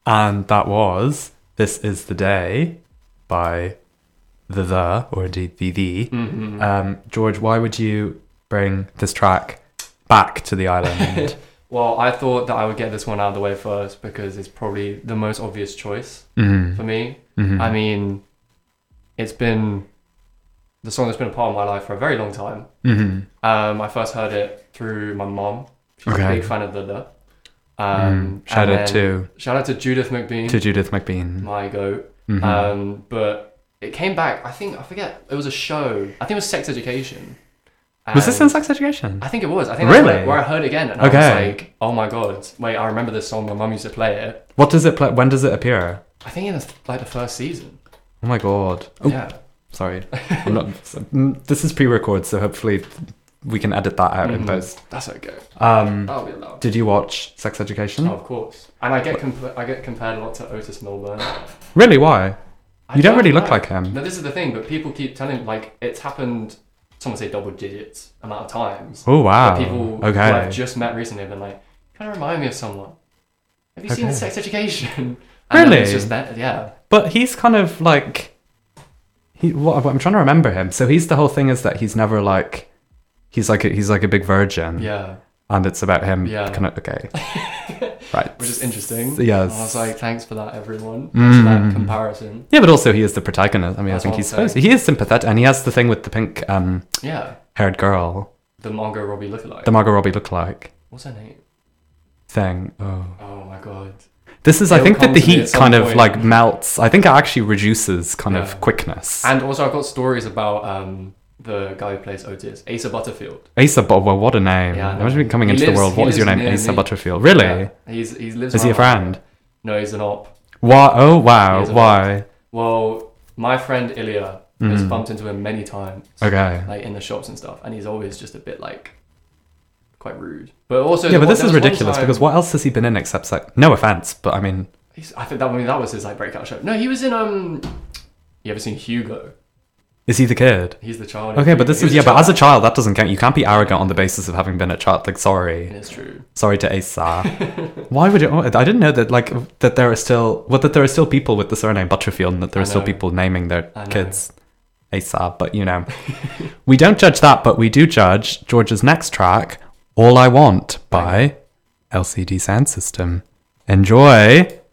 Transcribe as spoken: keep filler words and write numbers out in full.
And that was This Is the Day by The The, or indeed The The. Mm-hmm. Um, George, why would you bring this track back to the island? Well, I thought that I would get this one out of the way first because it's probably the most obvious choice mm-hmm. for me. Mm-hmm. I mean, it's been the song that's been a part of my life for a very long time. Mm-hmm. Um, I first heard it through my mom. She's Okay. a big fan of The The. Um, mm. Shout and out then- to Shout out to Judith McBean. to Judith McBean. My goat. Mm-hmm. Um, but it came back, I think, I forget, it was a show. I think it was Sex Education. Was this in And Sex Education? I think it was. I think Really? that's where, where I heard it again. And I Okay. was like, oh my God. Wait, I remember this song. My mum used to play it. What does it play? When does it appear? I think in the, like the first season. Oh my god. Oh, Yeah. sorry. I'm not, mm, this is pre-record, so hopefully we can edit that out in Mhm. post. That's okay. Um, That'll be allowed. did you watch Sex Education? Oh, of course. And I get comp- I get compared a lot to Otis Milburn. Really? Why? I You don't really know. look like him. No, this is the thing, but people keep telling like it's happened. Someone say double digits amount of times. Oh wow. But people who okay. I've just met recently have been like, kind of remind me of someone. Have you seen Okay. Sex Education? And then Really? It's just that, yeah. But he's kind of like he. What, I'm trying to remember him. So he's the whole thing is that he's never like he's like a, he's like a big virgin. Yeah. And it's about him. Yeah. Kind of okay. Right. Which is interesting. Yes. I was like, thanks for that, everyone. Thanks for that Mm. comparison. Yeah, but also he is the protagonist. I mean, That's I think what he's I'm saying. supposed. He is sympathetic, and he has the thing with the pink um, Yeah. haired girl, The Margot Robbie lookalike. the Margot Robbie lookalike What's her name? thing. Oh. Oh my god. This is, I It'll think that come the to me heat at some kind of point. like melts. I think it actually reduces kind Yeah. of quickness. And also, I've got stories about um, the guy who plays Otis, Asa Butterfield. Asa, but well, what a name! Yeah, I know. Imagine coming He into lives- the world. he What is your lives name? near Asa me. Butterfield. Really? Yeah. He's he's lives. Is he a around my friend? area. No, he's an op. Why? Oh He wow! is a Why? Well, my friend Ilya has Mhm. bumped into him many times, Okay. like in the shops and stuff, and he's always just a bit like quite rude. But also, Yeah, there but was- this is there was one ridiculous time- because what else has he been in except like? No offense, but I mean, He's, I think that I mean, that was his like breakout show. No, he was in um. You ever seen Hugo? is he the kid? He's the child. in Okay, but Hugo. this He is was yeah, but as a child. child, that doesn't count. You can't be arrogant on the basis of having been a child. Like, sorry, It's true. sorry to Asa. Why would you? Oh, I didn't know that. Like that there are still, well, that there are still people with the surname Butterfield, and that there I are still know. people naming their I know. kids Asa. But you know, we don't judge that, but we do judge George's next track, "All I Want" by L C D Sound System. Enjoy.